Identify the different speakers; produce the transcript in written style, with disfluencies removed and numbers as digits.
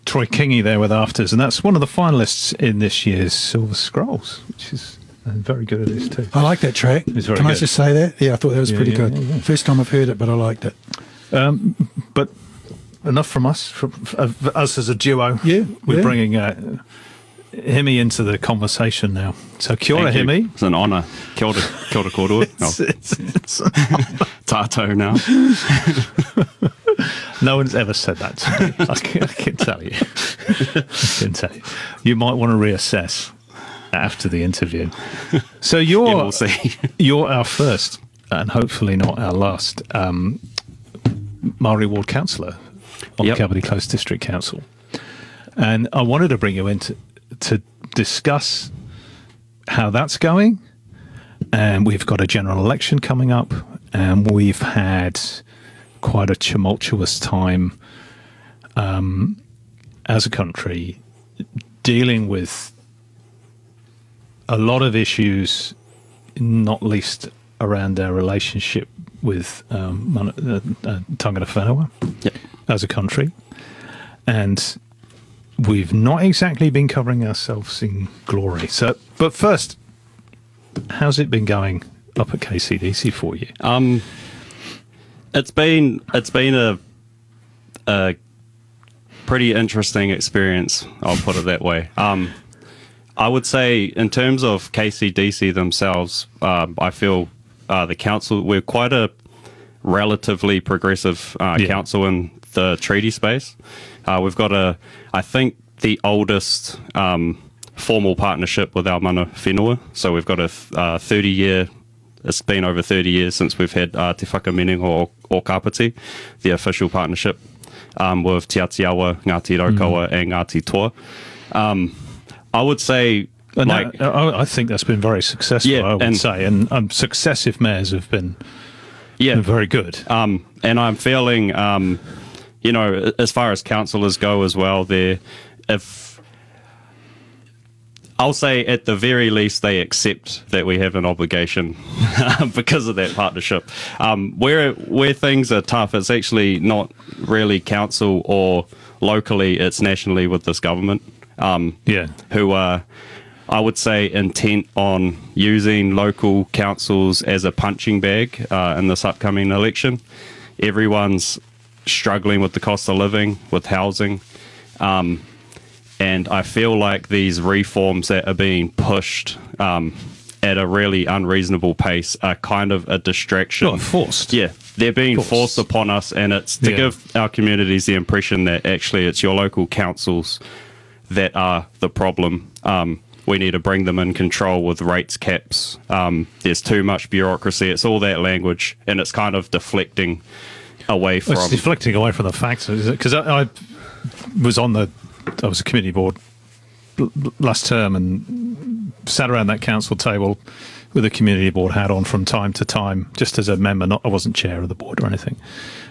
Speaker 1: Troy Kingy there with Afters, and that's one of the finalists in this year's Silver Scrolls, which is very good at this too.
Speaker 2: I like that track.
Speaker 1: It's very
Speaker 2: Can I
Speaker 1: good.
Speaker 2: just say that? Yeah, I thought that was pretty good.
Speaker 1: Yeah.
Speaker 2: First time I've heard it, but I liked it.
Speaker 1: But enough from us, us as a duo.
Speaker 2: Yeah,
Speaker 1: We're
Speaker 2: yeah.
Speaker 1: bringing Himi into the conversation now. So kia ora,
Speaker 3: Thank you.
Speaker 1: Himi.
Speaker 3: It's an honour. Kia ora kōrua.
Speaker 1: It's
Speaker 3: Tātou now.
Speaker 1: no one's ever said that to me. I can tell you. I can tell you. You might want to reassess after the interview. So
Speaker 3: Yeah, we'll see.
Speaker 1: you're our first, and hopefully not our last, Maori Ward councillor on
Speaker 3: Yep.
Speaker 1: the Kapiti Coast District Council. And I wanted to bring you in to discuss how that's going. And we've got a general election coming up, and we've had quite a tumultuous time as a country dealing with a lot of issues, not least around our relationship with Tangata Whenua
Speaker 3: Yep.
Speaker 1: as a country. And we've not exactly been covering ourselves in glory. So, but first, how's it been going up at KCDC for you?
Speaker 3: It's been a pretty interesting experience. I'll put it that way. I would say in terms of KCDC themselves, I feel the council, we're quite a relatively progressive council in the treaty space. We've got I think the oldest formal partnership with our mana whenua. So we've got a 30-year, it's been over 30 years since we've had Te Whakaminengo o Kapiti, the official partnership with Te Atiawa, Ngāti Raukawa and Ngāti Toa. I would say,
Speaker 1: And
Speaker 3: like,
Speaker 1: I think that's been very successful,
Speaker 3: Yeah,
Speaker 1: I would
Speaker 3: and-
Speaker 1: say. And successive mayors have been
Speaker 3: yeah,
Speaker 1: very good.
Speaker 3: and I'm feeling, as far as councillors go as well, I'll say at the very least they accept that we have an obligation because of that partnership. Where things are tough, it's actually not really council or locally, it's nationally with this government. Who are, I would say, intent on using local councils as a punching bag in this upcoming election. Everyone's struggling with the cost of living, with housing, and I feel like these reforms that are being pushed at a really unreasonable pace are kind of a distraction.
Speaker 1: Not forced.
Speaker 3: Yeah, they're being forced upon us, and it's to give our communities the impression that actually it's your local councils that are the problem. We need to bring them in control with rates caps. There's too much bureaucracy. It's all that language, and it's kind of deflecting away from...
Speaker 1: It's deflecting away from the facts, because I was a committee board last term and sat around that council table with a community board hat on from time to time, just as a member. I wasn't chair of the board or anything.